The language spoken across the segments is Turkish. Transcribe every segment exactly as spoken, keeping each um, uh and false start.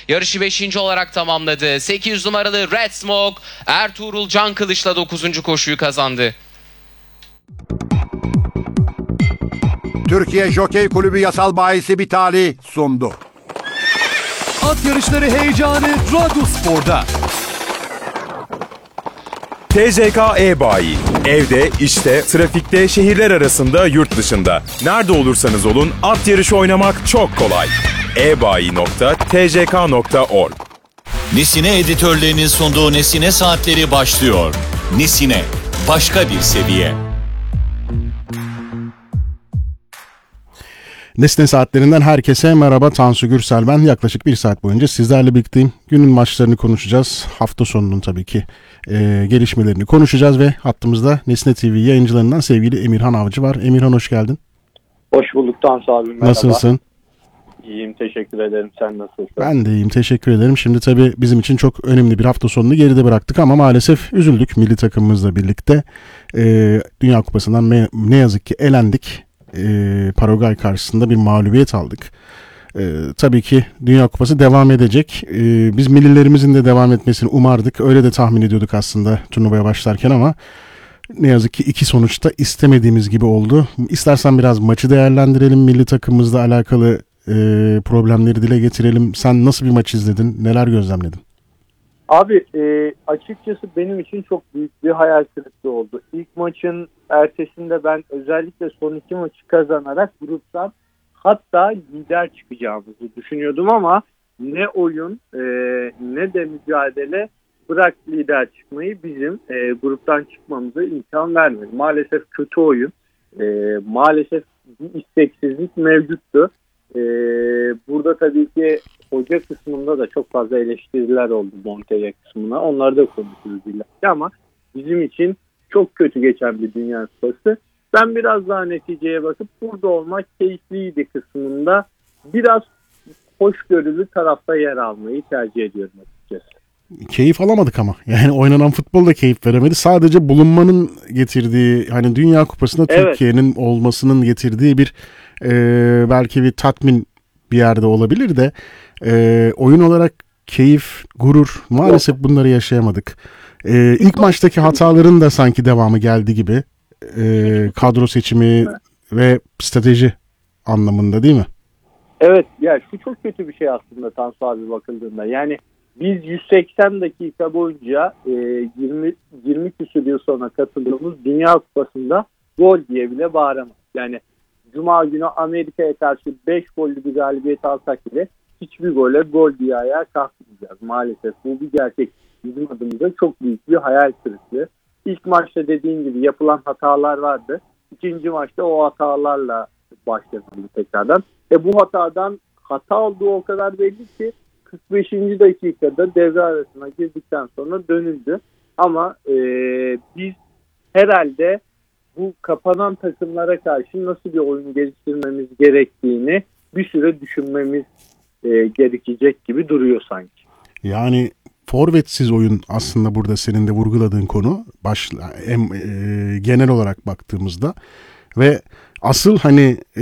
yarışı beşinci olarak tamamladı. sekiz yüz numaralı Red Smoke Ertuğrul Can Kılıç'la dokuzuncu koşuyu kazandı. Türkiye Jokey Kulübü yasal bahisi Bitali sundu. At yarışları heyecanı Radyospor'da. T C K E-Bayi. Evde, işte, trafikte, şehirler arasında, yurt dışında. Nerede olursanız olun at yarışı oynamak çok kolay. e bayi nokta t c k nokta org. Nesine editörlerinin sunduğu Nesine Saatleri başlıyor. Nesine, başka bir seviye. Nesne Saatlerinden herkese merhaba. Tansu Gürsel ben. Yaklaşık bir saat boyunca sizlerle birlikteyim. Günün maçlarını konuşacağız. Hafta sonunun tabii ki e, gelişmelerini konuşacağız ve hattımızda Nesne T V yayıncılarından sevgili Emirhan Avcı var. Emirhan hoş geldin. Hoş bulduk Tansu abi. Merhaba. Nasılsın? İyiyim, teşekkür ederim. Sen nasılsın? Ben de iyiyim, teşekkür ederim. Şimdi tabii bizim için çok önemli bir hafta sonunu geride bıraktık ama maalesef üzüldük milli takımımızla birlikte. E, Dünya Kupası'ndan me- ne yazık ki elendik. E, Paraguay karşısında bir mağlubiyet aldık. E, tabii ki Dünya Kupası devam edecek. E, biz millilerimizin de devam etmesini umardık. Öyle de tahmin ediyorduk aslında turnuvaya başlarken ama ne yazık ki iki sonuçta istemediğimiz gibi oldu. İstersen biraz maçı değerlendirelim. Milli takımımızla alakalı e, problemleri dile getirelim. Sen nasıl bir maç izledin? Neler gözlemledin? Abi e, açıkçası benim için çok büyük bir hayal kırıklığı oldu. İlk maçın ertesinde ben özellikle son iki maçı kazanarak gruptan hatta lider çıkacağımızı düşünüyordum ama ne oyun e, ne de mücadele bırak lider çıkmayı bizim e, gruptan çıkmamıza imkan vermedi. Maalesef kötü oyun, e, maalesef bir isteksizlik mevcuttu. E, burada tabii ki hoca kısmında da çok fazla eleştiriler oldu Montella kısmına. Onları da konuşuruz illaki ama bizim için çok kötü geçen bir Dünya Kupası. Ben biraz daha neticeye bakıp burada olmak keyifliydi kısmında biraz hoşgörülü tarafta yer almayı tercih ediyorum açıkçası. Keyif alamadık ama. Yani oynanan futbol da keyif veremedi. Sadece bulunmanın getirdiği, hani Dünya Kupası'nda evet, Türkiye'nin olmasının getirdiği bir e, belki bir tatmin bir yerde olabilir de e, oyun olarak keyif, gurur maalesef Yok. bunları yaşayamadık. E, ilk maçtaki hataların da sanki devamı geldi gibi. E, kadro seçimi ve strateji anlamında değil mi? Evet, ya şu çok kötü bir şey aslında Tansu abi bakıldığında. Yani biz yüz seksen dakika boyunca e, yirmi yirmi küsur yıl sonra katıldığımız Dünya Kupası'nda gol diye bile bağıramadık. Yani Cuma günü Amerika'ya karşı beş gollü bir galibiyet alsak bile hiçbir gole gol diye ayağa kalkmayacağız. Maalesef bu bir gerçek. Bizim adımıza çok büyük bir hayal kırıklığı. İlk maçta dediğim gibi yapılan hatalar vardı. İkinci maçta o hatalarla başlanıldı tekrardan. E bu hatadan hata olduğu o kadar belli ki kırk beşinci dakikada devre arasına girdikten sonra dönüldü. Ama e, biz herhalde bu kapanan takımlara karşı nasıl bir oyun geliştirmemiz gerektiğini bir süre düşünmemiz e, gerekecek gibi duruyor sanki. Yani forvetsiz oyun aslında burada senin de vurguladığın konu baş, em, e, genel olarak baktığımızda ve asıl hani e,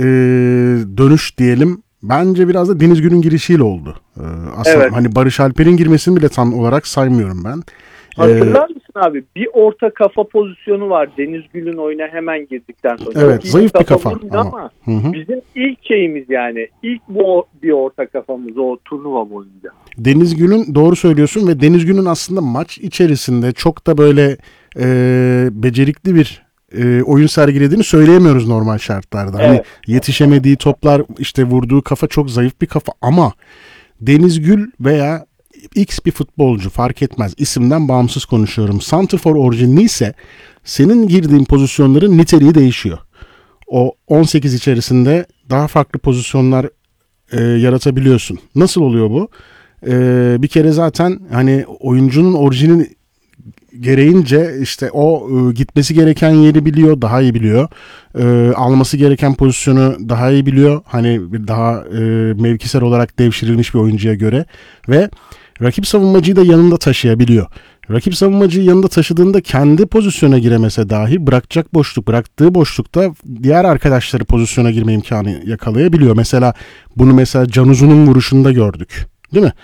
dönüş diyelim bence biraz da Deniz Gül'ün girişiyle oldu. E, aslında evet. Hani Barış Alper'in girmesini bile tam olarak saymıyorum ben. Hatırlar mısın abi? Bir orta kafa pozisyonu var Deniz Gül'ün oyuna hemen girdikten sonra. Evet, İlk zayıf bir kafa ama, ama hı hı. bizim ilk şeyimiz yani ilk bu bir orta kafamız o turnuva boyunca. Deniz Gül'ün doğru söylüyorsun ve Deniz Gül'ün aslında maç içerisinde çok da böyle e, becerikli bir e, oyun sergilediğini söyleyemiyoruz normal şartlarda. Evet. Hani yetişemediği toplar, işte vurduğu kafa çok zayıf bir kafa ama Deniz Gül veya X bir futbolcu fark etmez. İsimden bağımsız konuşuyorum. Santrfor orijinli ise senin girdiğin pozisyonların niteliği değişiyor. O on sekiz içerisinde daha farklı pozisyonlar e, yaratabiliyorsun. Nasıl oluyor bu? E, bir kere zaten hani oyuncunun orijini gereğince işte o e, gitmesi gereken yeri biliyor, daha iyi biliyor. E, alması gereken pozisyonu daha iyi biliyor. Hani daha e, mevkisel olarak devşirilmiş bir oyuncuya göre ve rakip savunmacıyı da yanında taşıyabiliyor. Rakip savunmacıyı yanında taşıdığında kendi pozisyona giremese dahi bırakacak boşluk, bıraktığı boşlukta diğer arkadaşları pozisyona girme imkanı yakalayabiliyor. Mesela bunu mesela Can Uzun'un vuruşunda gördük. Değil mi?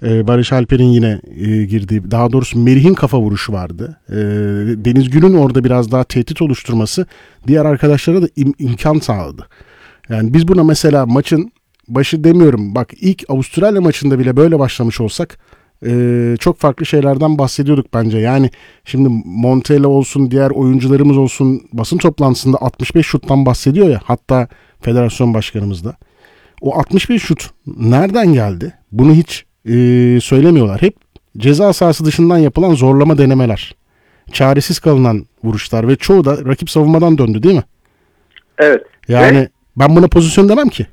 Ee, Barış Alper'in yine e, girdiği, daha doğrusu Merih'in kafa vuruşu vardı. Ee, Deniz Gün'ün orada biraz daha tehdit oluşturması diğer arkadaşlara da im- imkan sağladı. Yani biz buna mesela maçın başı demiyorum. Bak ilk Avustralya maçında bile böyle başlamış olsak e, çok farklı şeylerden bahsediyorduk bence. Yani şimdi Montella olsun, diğer oyuncularımız olsun, basın toplantısında altmış beş şuttan bahsediyor ya, hatta federasyon başkanımız da. O altmış beş şut nereden geldi? Bunu hiç e, söylemiyorlar. Hep ceza sahası dışından yapılan zorlama denemeler. Çaresiz kalınan vuruşlar ve çoğu da rakip savunmadan döndü, değil mi? Evet. Yani Ve ben buna pozisyon demem ki.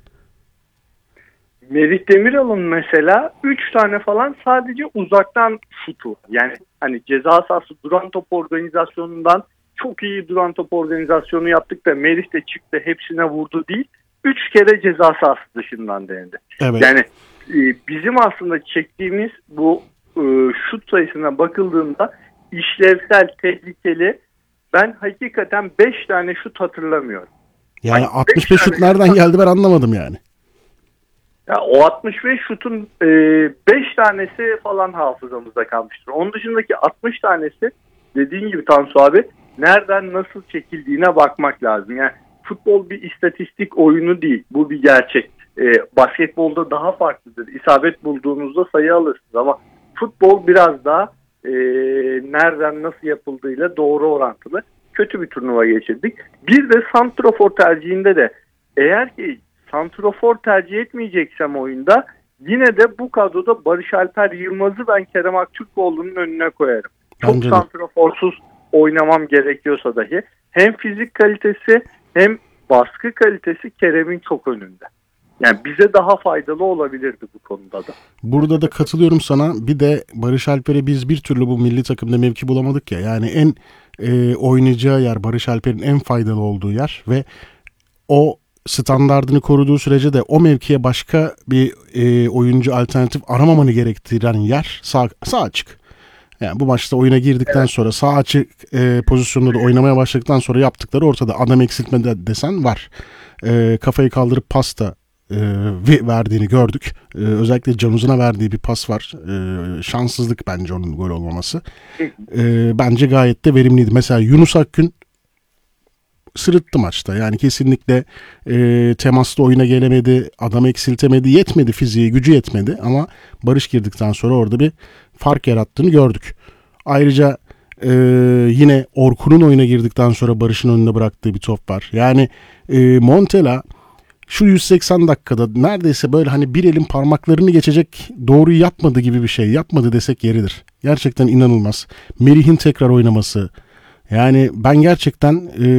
Merih Demiral'ın mesela üç tane falan sadece uzaktan şutu. Yani hani ceza sahası duran top organizasyonundan çok iyi duran top organizasyonu yaptık da Merih de çıktı hepsine vurdu değil. Üç kere ceza sahası dışından denedi. Evet. Yani e, bizim aslında çektiğimiz bu e, şut sayısına bakıldığında işlevsel, tehlikeli, ben hakikaten beş tane şut hatırlamıyorum. Yani Bak, altmış beş beş şut tane nereden şut- geldi ben anlamadım yani. Ya o altmış beş şutun beş tanesi falan hafızamızda kalmıştır. Onun dışındaki altmış tanesi dediğin gibi Tansu abi nereden nasıl çekildiğine bakmak lazım. Yani futbol bir istatistik oyunu değil. Bu bir gerçek. E, basketbolda daha farklıdır. İsabet bulduğunuzda sayı alırsınız ama futbol biraz daha e, nereden nasıl yapıldığıyla doğru orantılı. Kötü bir turnuva geçirdik. Bir de santrafor tercihinde de eğer ki santrafor tercih etmeyeceksem oyunda yine de bu kadroda Barış Alper Yılmaz'ı ben Kerem Aktürkoğlu'nun önüne koyarım. Çok Bence de. santraforsuz oynamam gerekiyorsa dahi hem fizik kalitesi hem baskı kalitesi Kerem'in çok önünde. Yani bize daha faydalı olabilirdi bu konuda da. Burada da katılıyorum sana. Bir de Barış Alper'e biz bir türlü bu milli takımda mevki bulamadık ya. Yani en e, oynayacağı yer, Barış Alper'in en faydalı olduğu yer ve o standardını koruduğu sürece de o mevkiye başka bir e, oyuncu alternatif aramamanı gerektiren yer sağ, sağ açık. Yani bu maçta oyuna girdikten evet. sonra sağ açık e, pozisyonda da oynamaya başladıktan sonra yaptıkları ortada. Adam eksiltme de desen var. E, kafayı kaldırıp pasta e, verdiğini gördük. E, özellikle Can Uzun'a verdiği bir pas var. E, şanssızlık bence onun gol olmaması. E, bence gayet de verimliydi. Mesela Yunus Akgün sırıttı maçta. Yani kesinlikle e, temaslı oyuna gelemedi, adam eksiltemedi, yetmedi fiziği, gücü yetmedi ama Barış girdikten sonra orada bir fark yarattığını gördük. Ayrıca e, yine Orkun'un oyuna girdikten sonra Barış'ın önüne bıraktığı bir top var. Yani e, Montella şu yüz seksen dakikada neredeyse böyle hani bir elin parmaklarını geçecek doğruyu yapmadı gibi bir şey yapmadı desek yeridir. Gerçekten inanılmaz. Merih'in tekrar oynaması. Yani ben gerçekten e,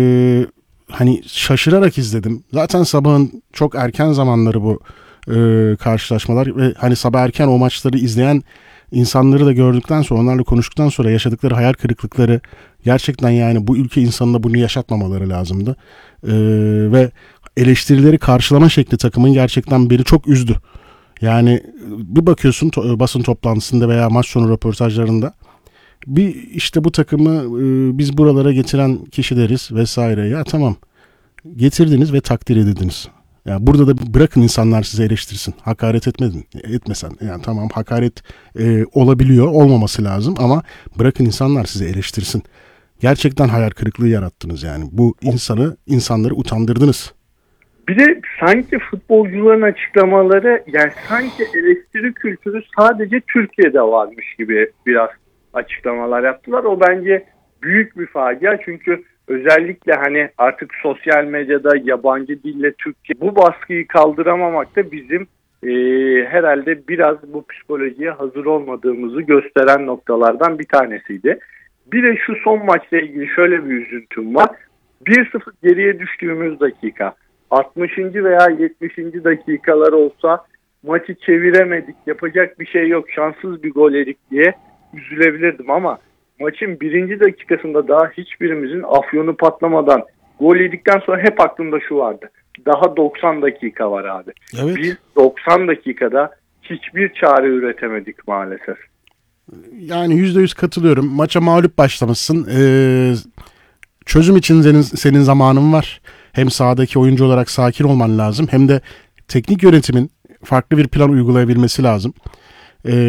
hani şaşırarak izledim. Zaten sabahın çok erken zamanları bu e, karşılaşmalar ve hani sabah erken o maçları izleyen insanları da gördükten sonra, onlarla konuştuktan sonra yaşadıkları hayal kırıklıkları gerçekten, yani bu ülke insanına bunu yaşatmamaları lazımdı. E, ve eleştirileri karşılama şekli takımın gerçekten beni çok üzdü. Yani bir bakıyorsun to- basın toplantısında veya maç sonu röportajlarında bir işte bu takımı e, biz buralara getiren kişileriz vesaire. Ya tamam, getirdiniz ve takdir edildiniz. Yani burada da bırakın insanlar size eleştirsin. Hakaret etmedin, etmesen. Yani tamam, hakaret e, olabiliyor, olmaması lazım ama bırakın insanlar size eleştirsin. Gerçekten hayal kırıklığı yarattınız yani. Bu insanı, insanları utandırdınız. Bir de sanki futbolcuların açıklamaları, yani sanki eleştiri kültürü sadece Türkiye'de varmış gibi biraz açıklamalar yaptılar. O bence büyük bir facia, çünkü özellikle hani artık sosyal medyada yabancı dille Türkçe bu baskıyı kaldıramamak da bizim e, herhalde biraz bu psikolojiye hazır olmadığımızı gösteren noktalardan bir tanesiydi. Bir de şu son maçla ilgili şöyle bir üzüntüm var. bir sıfır geriye düştüğümüz dakika, altmışıncı veya yetmişinci dakikalar olsa maçı çeviremedik, yapacak bir şey yok, şanssız bir gol yedik diye üzülebilirdim ama maçın birinci dakikasında daha hiçbirimizin afyonu patlamadan gol yedikten sonra hep aklımda şu vardı. Daha doksan dakika var abi. Evet. Biz doksan dakikada hiçbir çare üretemedik maalesef. Yani yüzde yüz katılıyorum. Maça mağlup başlamışsın. Ee, çözüm için senin, senin zamanın var. Hem sahadaki oyuncu olarak sakin olman lazım, hem de teknik yönetimin farklı bir plan uygulayabilmesi lazım. Ee,